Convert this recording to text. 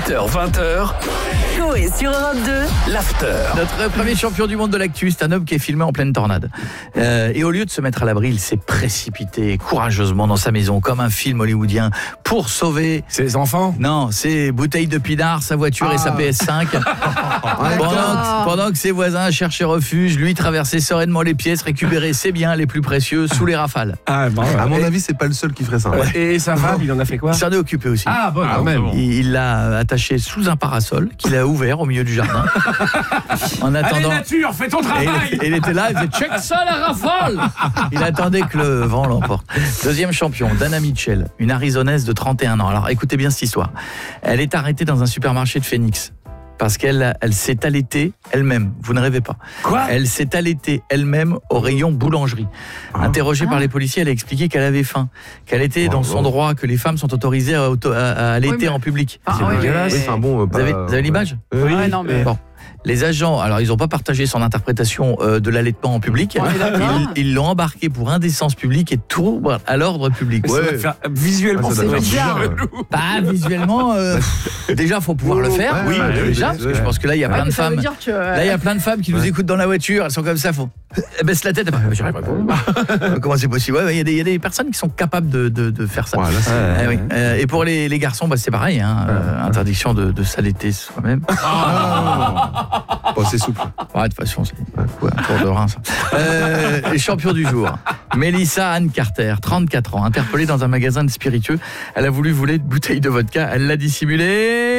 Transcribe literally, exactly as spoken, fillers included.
dix-huit heures vingt. Coé sur Europe deux. L'after. Notre premier champion du monde de l'actu, c'est un homme qui est filmé en pleine tornade. Euh, et au lieu de se mettre à l'abri, il s'est précipité courageusement dans sa maison, comme un film hollywoodien, pour sauver... Ses enfants ? Non, ses bouteilles de pinard, sa voiture ah. et sa P S cinq. pendant, que, pendant que ses voisins cherchaient refuge, lui traversait sereinement les pièces, récupérait ses biens les plus précieux sous les rafales. Ah, bon, à mon et... avis, c'est pas le seul qui ferait ça. Ouais. Et sa femme, il en a fait quoi ? Il s'en est occupé aussi. Ah, bon, quand même. Il l'a attaché sous un parasol qu'il a ouvert au milieu du jardin. En attendant. Allez, nature, fais ton travail. Et il, et il était là, il faisait check ça la rafale. Il attendait que le vent l'emporte. Deuxième champion, Dana Mitchell, une Arizonaise de trente et un ans. Alors écoutez bien cette histoire. Elle est arrêtée dans un supermarché de Phoenix. Parce qu'elle elle s'est allaitée elle-même. Vous ne rêvez pas. Quoi ? Elle s'est allaitée elle-même au rayon boulangerie. Ah. Interrogée ah. par les policiers, elle a expliqué qu'elle avait faim, qu'elle était oh, dans son oh. droit, que les femmes sont autorisées à, auto, à, à allaiter oui, mais... en public. Ah, c'est dégueulasse. Oui, enfin, bon, vous, avez, vous avez l'image ? euh, Oui, non, mais... Bon. Les agents, alors ils n'ont pas partagé son interprétation euh, de l'allaitement en public. Ouais, ils, ils l'ont embarqué pour indécence publique et trouble à l'ordre public. Ouais. Faire, visuellement, ah, c'est bizarre. Pas visuellement. Euh, déjà, faut pouvoir le faire. Ouais, oui, ouais, déjà, ouais, parce que je pense que là, il y a ouais, plein de femmes. Que, euh... Là, il y a plein de femmes qui nous ouais. écoutent dans la voiture. Elles sont comme ça. Faut. Elles baissent la tête. Comment c'est possible ? Il ouais, y, y a des personnes qui sont capables de, de, de faire ça. Ouais, là, euh, oui. euh, et pour les, les garçons, bah, c'est pareil. Hein, ouais. euh, interdiction de, de s'allaiter soi-même. Oh. Bon, c'est souple. Ouais, de toute façon, c'est ouais, un tour de rein, ça. Euh, les champions du jour. Mélissa Anne Carter, trente-quatre ans, interpellée dans un magasin de spiritueux. Elle a voulu voler une bouteille de vodka. Elle l'a dissimulée.